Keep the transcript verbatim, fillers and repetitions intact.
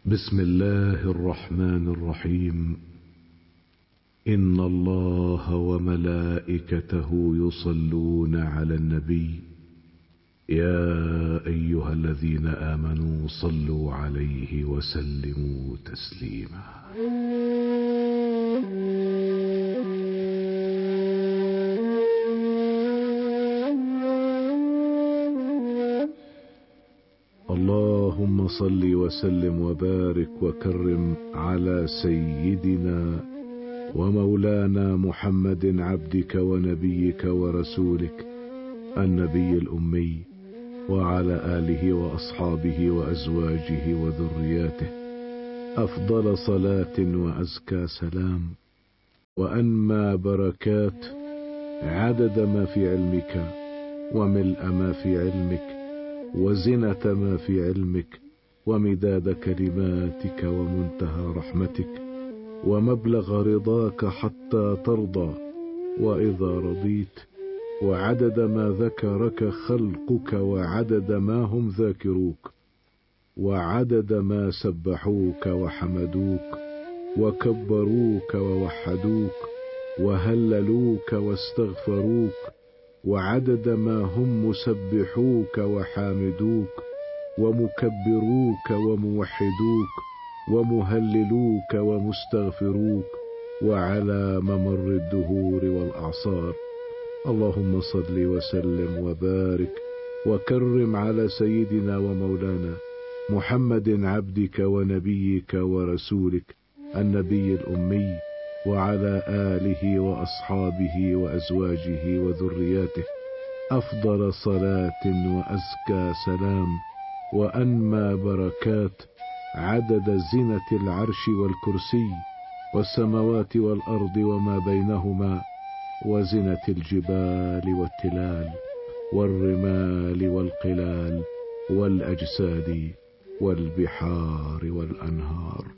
بسم الله الرحمن الرحيم. إن الله وملائكته يصلون على النبي يا أيها الذين آمنوا صلوا عليه وسلموا تسليما. اللهم صل وسلم وبارك وكرم على سيدنا ومولانا محمد عبدك ونبيك ورسولك النبي الأمي، وعلى آله وأصحابه وأزواجه وذرياته أفضل صلاة وأزكى سلام وأنمى بركات، عدد ما في علمك وملء ما في علمك وزنة ما في علمك ومداد كلماتك ومنتهى رحمتك ومبلغ رضاك حتى ترضى وإذا رضيت، وعدد ما ذكرك خلقك وعدد ما هم ذاكروك وعدد ما سبحوك وحمدوك وكبروك ووحدوك وهللوك واستغفروك، وعدد ما هم مسبحوك وحامدوك ومكبروك وموحدوك ومهللوك ومستغفروك، وعلى ممر الدهور والأعصار. اللهم صل وسلم وبارك وكرم على سيدنا ومولانا محمد عبدك ونبيك ورسولك النبي الأمي، وعلى آله وأصحابه وأزواجه وذرياته أفضل صلاة وأزكى سلام وأنمى بركات، عدد زنة العرش والكرسي والسماوات والأرض وما بينهما، وزنة الجبال والتلال والرمال والقلال والأجساد والبحار والأنهار.